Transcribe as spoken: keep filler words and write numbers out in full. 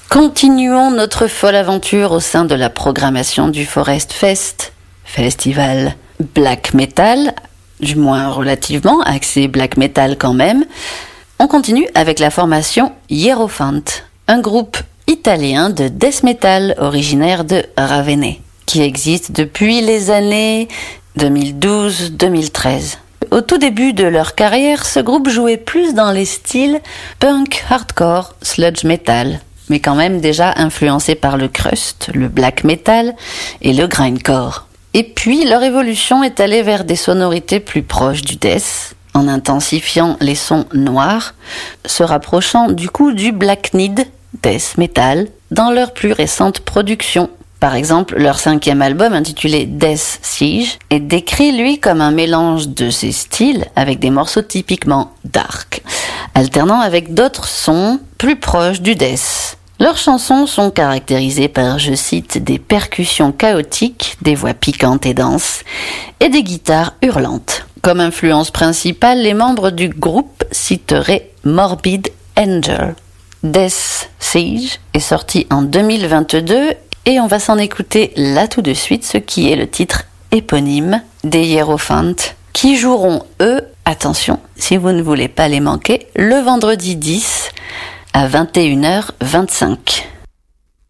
Continuons notre folle aventure au sein de la programmation du Forest Fest, festival black metal, du moins relativement, axé black metal quand même. On continue avec la formation Hierophant, un groupe italien de death metal originaire de Ravenna, qui existe depuis les années deux mille douze deux mille treize. Au tout début de leur carrière, ce groupe jouait plus dans les styles punk, hardcore, sludge metal, mais quand même déjà influencé par le crust, le black metal et le grindcore. Et puis leur évolution est allée vers des sonorités plus proches du death, en intensifiant les sons noirs, se rapprochant du coup du blacknid, death metal, dans leur plus récente production. Par exemple, leur cinquième album intitulé Death Siege est décrit lui comme un mélange de ces styles avec des morceaux typiquement dark, alternant avec d'autres sons plus proches du death. Leurs chansons sont caractérisées par, je cite, des percussions chaotiques, des voix piquantes et denses, et des guitares hurlantes. Comme influence principale, les membres du groupe citeraient Morbid Angel. Death Siege est sorti en deux mille vingt-deux et on va s'en écouter là tout de suite, ce qui est le titre éponyme des Hierophant, qui joueront eux, attention, si vous ne voulez pas les manquer, le vendredi dix à vingt et une heures vingt-cinq.